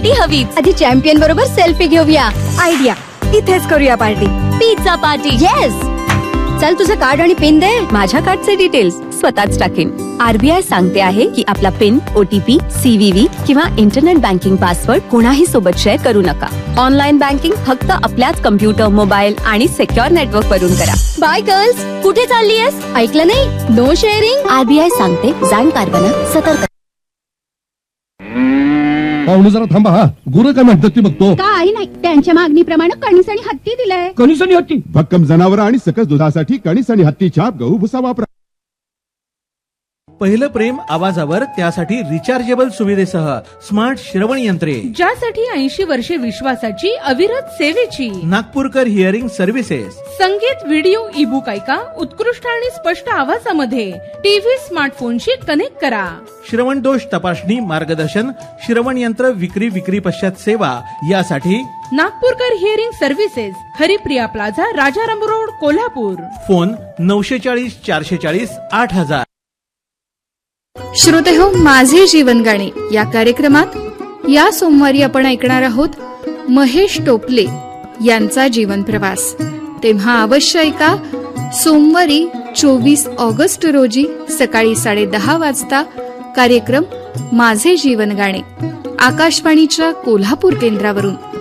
Party हवीच. आधी champion बरोबर सेल्फी घेऊया. आयडिया, इथेच करूया पार्टी. Pizza party. येस. चल तुझं कार्ड आणि पिन दे. माझ्या कार्डचे डिटेल्स स्वतःच टाकेन. आरबीआय सांगते आहे की आपला पिन, ओटीपी, सीव्हीव्ही किंवा इंटरनेट बँकिंग पासवर्ड कोणाही सोबत शेअर करू नका. ऑनलाईन बँकिंग फक्त आपल्याच कम्प्युटर, मोबाईल आणि सिक्युअर नेटवर्क वरून करा. Bye girls. कुठे चाललीयस? ऐकलं नाही? No sharing. आरबीआय सांगते जाणकार बना, सतर्क. पाहुणे जरा थांबा. हा गुरं काय म्हणतात ती बघतो. काही नाही, त्यांच्या मागणीप्रमाणे कणीस आणि हत्ती दिलंय. कणीस आणि हत्ती. भक्कम जनावर आणि सकस दुधासाठी कणीस आणि हत्तीच्या गहू भुसा वापरा. पहिलं प्रेम आवाजावर, त्यासाठी रिचार्जेबल सुविधेसह स्मार्ट श्रवण यंत्रे, ज्यासाठी 80 वर्षे विश्वासाची अविरत सेवेची. नागपूरकर हिअरिंग सर्व्हिसेस. संगीत, व्हिडिओ, ई बुक ऐका उत्कृष्ट आणि स्पष्ट आवाजामध्ये. टीव्ही, स्मार्टफोनशी कनेक्ट करा. श्रवण दोष तपासणी, मार्गदर्शन, श्रवण यंत्र विक्री पश्चात सेवा यासाठी नागपूरकर hearing services, Haripriya plaza, Rajaram road, Kolhapur. Phone 940 440 8000. श्रोते हो, माझे जीवन गाणे या कार्यक्रमात या सोमवारी आपण ऐकणार आहोत महेश टोपले यांचा जीवन प्रवास. तेव्हा अवश्य ऐका. सोमवारी 24 ऑगस्ट रोजी सकाळी 10:30 वाजता कार्यक्रम माझे जीवन गाणे आकाशवाणीच्या कोल्हापूर केंद्रावरून.